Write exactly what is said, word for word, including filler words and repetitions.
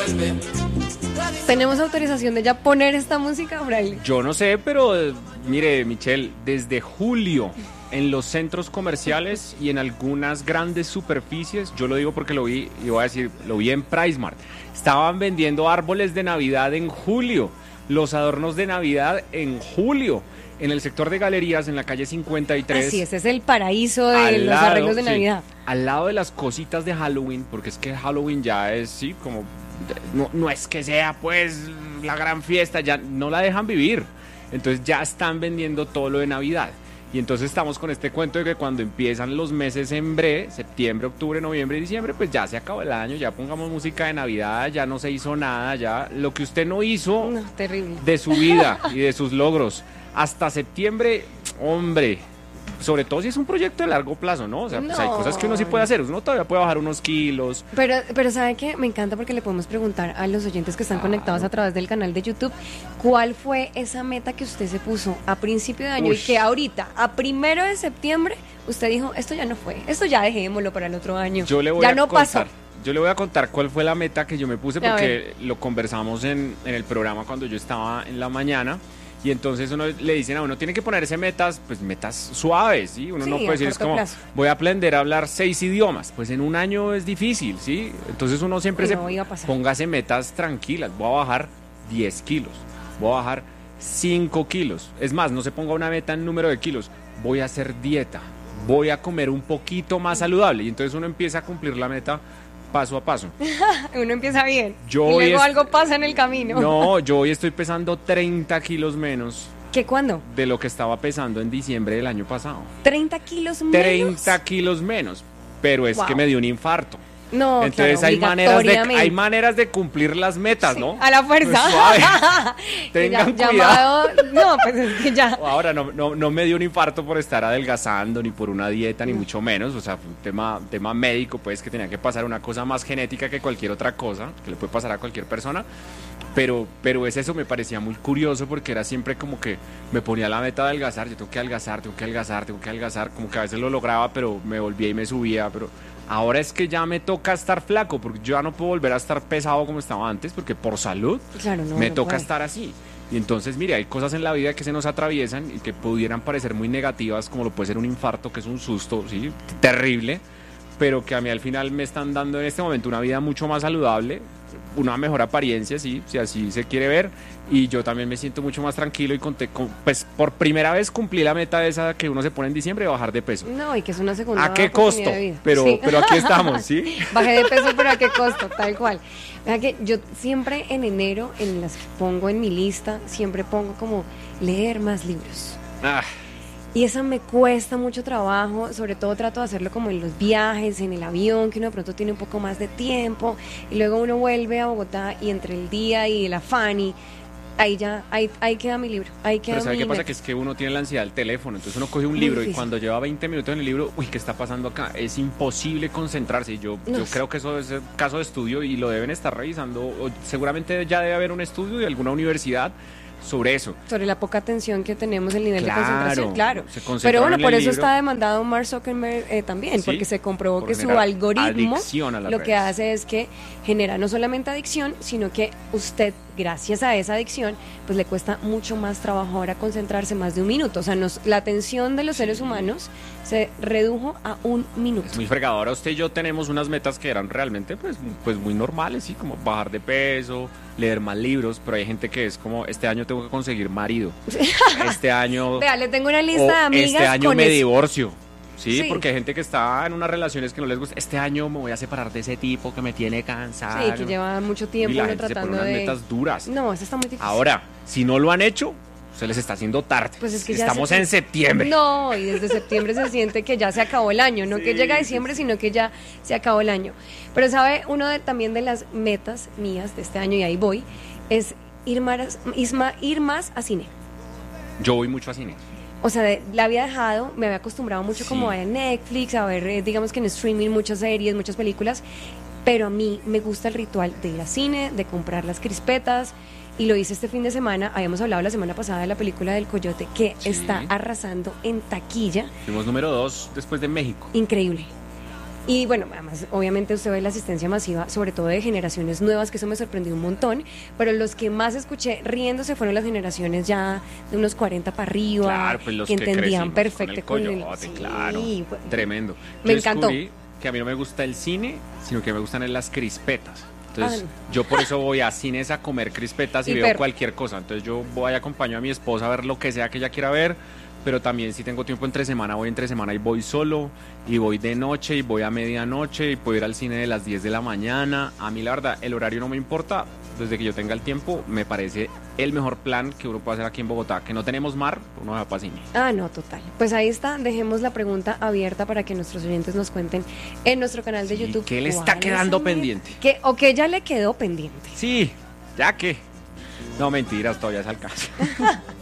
¿Tenemos autorización de ya poner esta música, Braille? Yo no sé, pero eh, mire, Michelle, desde julio en los centros comerciales y en algunas grandes superficies, yo lo digo porque lo vi, y voy a decir, lo vi en PriceMart, estaban vendiendo árboles de Navidad en julio, los adornos de Navidad en julio. En el sector de galerías, en la calle cincuenta y tres. Así es, es el paraíso de los lado, arreglos de sí, Navidad. Al lado de las cositas de Halloween, porque es que Halloween ya es, sí, como, no, no es que sea pues la gran fiesta, ya no la dejan vivir. Entonces ya están vendiendo todo lo de Navidad. Y entonces estamos con este cuento de que cuando empiezan los meses en breve, septiembre, octubre, noviembre y diciembre, pues ya se acabó el año, ya pongamos música de Navidad, ya no se hizo nada, ya lo que usted no hizo No, terrible. de su vida y de sus logros hasta septiembre, hombre, sobre todo si es un proyecto de largo plazo, ¿no? O sea, pues hay No. cosas que uno sí puede hacer, uno todavía puede bajar unos kilos. Pero, pero ¿sabe qué? Me encanta porque le podemos preguntar a los oyentes que están Claro. conectados a través del canal de YouTube, ¿cuál fue esa meta que usted se puso a principio de año Ush. y que ahorita, a primero de septiembre, usted dijo, esto ya no fue, esto ya dejémoslo para el otro año? Yo le voy ya a no contar. pasó. Yo le voy a contar cuál fue la meta que yo me puse A porque ver. lo conversamos en, en el programa cuando yo estaba en la mañana. Y entonces uno le dicen a uno, tiene que ponerse metas, pues metas suaves, ¿sí? Uno Sí, no a puede decir, es corto como, plazo. voy a aprender a hablar seis idiomas. Pues en un año es difícil, ¿sí? Entonces uno siempre No se iba a pasar. póngase metas tranquilas. Voy a bajar diez kilos, voy a bajar cinco kilos. Es más, no se ponga una meta en número de kilos. Voy a hacer dieta, voy a comer un poquito más saludable. Y entonces uno empieza a cumplir la meta paso a paso. Uno empieza bien Yo y hoy luego es- algo pasa en el camino. No, yo hoy estoy pesando treinta kilos menos ¿Qué cuándo? de lo que estaba pesando en diciembre del año pasado. ¿treinta kilos menos? treinta kilos menos, pero es Wow. que me dio un infarto. No, Entonces claro, hay maneras de obligatoriamente. hay maneras de cumplir las metas, Sí, ¿no? a la fuerza. Pues suave. Que Tengan ya- cuidado. llamado- no, pues es que ya. Ahora no, no, no me dio un infarto por estar adelgazando ni por una dieta ni mucho menos, o sea, fue un tema, tema médico, pues que tenía que pasar una cosa más genética que cualquier otra cosa, que le puede pasar a cualquier persona, pero, pero es eso, me parecía muy curioso porque era siempre como que me ponía la meta de adelgazar, yo tengo que adelgazar, tengo que adelgazar, tengo que adelgazar, como que a veces lo lograba, pero me volvía y me subía, pero ahora es que ya me toca estar flaco, porque yo ya no puedo volver a estar pesado como estaba antes, porque por salud Claro, no, me no toca puede. estar así. Y entonces, mire, hay cosas en la vida que se nos atraviesan y que pudieran parecer muy negativas, como lo puede ser un infarto, que es un susto, ¿sí? Terrible, pero que a mí al final me están dando en este momento una vida mucho más saludable, una mejor apariencia, sí, si así se quiere ver, y yo también me siento mucho más tranquilo y conté, con, pues por primera vez cumplí la meta esa que uno se pone en diciembre de bajar de peso. No, y que es una segunda ¿A qué oportunidad costo? de vida. Pero, Sí. pero aquí estamos, ¿sí? Bajé de peso, pero ¿a qué costo? Tal cual. Vea que yo siempre en enero, en las que pongo en mi lista, siempre pongo como leer más libros. Ah, Y esa me cuesta mucho trabajo, sobre todo trato de hacerlo como en los viajes, en el avión, que uno de pronto tiene un poco más de tiempo, y luego uno vuelve a Bogotá y entre el día y el afán, y ahí ya, ahí, ahí queda mi libro, ahí queda pero ¿sabe mi qué pasa? meta. Que es que uno tiene la ansiedad del teléfono, entonces uno coge un Muy libro y difícil. cuando lleva veinte minutos en el libro, uy, ¿qué está pasando acá? Es imposible concentrarse. Y Yo, No yo sé. creo que eso es el caso de estudio y lo deben estar revisando. O seguramente ya debe haber un estudio de alguna universidad sobre eso. Sobre la poca atención que tenemos, el nivel Claro, de concentración, claro. se concentran Pero bueno, en por el eso libro. está demandado Mark Zuckerberg eh, también, Sí, porque se comprobó por que su generar algoritmo adicción a las lo que redes. hace es que genera no solamente adicción, sino que usted, gracias a esa adicción, pues le cuesta mucho más trabajo ahora concentrarse más de un minuto. O sea, nos, la atención de los seres humanos se redujo a un minuto. Es muy fregado. Ahora usted y yo tenemos unas metas que eran realmente pues, pues muy normales, ¿sí? Como bajar de peso, leer más libros, pero hay gente que es como, este año tengo que conseguir marido. Este año... Vea, le tengo una o lista de amigas este año con me eso. divorcio. ¿Sí? Sí. Porque hay gente que está en unas relaciones que no les gusta. Este año me voy a separar de ese tipo que me tiene cansado. Sí, que lleva mucho Y tiempo la uno gente se pone tratando unas de... metas duras. No, eso está muy difícil. Ahora, si no lo han hecho, se les está haciendo tarde. Pues es que ya Estamos se- en septiembre. No, y desde septiembre se siente que ya se acabó el año, no Sí, que llega sí, diciembre, sí. sino que ya se acabó el año. Pero sabe, uno de, también de las metas mías de este año, y ahí voy, es ir más, isma- ir más a cine. Yo voy mucho a cine. O sea, de- la había dejado, me había acostumbrado mucho Sí. como a ver Netflix, a ver, eh, digamos que en streaming, muchas series, muchas películas, pero a mí me gusta el ritual de ir a cine, de comprar las crispetas, y lo hice este fin de semana. Habíamos hablado la semana pasada de la película del Coyote, que Sí. está arrasando en taquilla. Fuimos número dos después de México. Increíble. Y bueno, además, obviamente usted ve la asistencia masiva, sobre todo de generaciones nuevas, que eso me sorprendió un montón, pero los que más escuché riéndose fueron las generaciones ya de unos cuarenta para arriba, Claro, pues los que que entendían crecimos perfecto con el con el... coyote, sí, claro, bueno, tremendo. me Yo encantó. descubrí que a mí no me gusta el cine, sino que me gustan las crispetas. Entonces, Ah, no. yo por eso voy a cines a comer crispetas y, Y veo perro. cualquier cosa. Entonces, yo voy a acompañar a mi esposa a ver lo que sea que ella quiera ver, pero también si tengo tiempo entre semana, voy entre semana y voy solo, y voy de noche, y voy a medianoche, y puedo ir al cine de las diez de la mañana. A mí, la verdad, el horario no me importa. Desde que yo tenga el tiempo, me parece el mejor plan que uno puede hacer aquí en Bogotá. Que no tenemos mar, uno va para cine. Ah, no, total. Pues ahí está, dejemos la pregunta abierta para que nuestros oyentes nos cuenten en nuestro canal de Sí, YouTube. ¿qué le está cuál es quedando el meta, pendiente? que, o que ya le quedó pendiente. Sí, ya que. No, mentiras, todavía es al caso.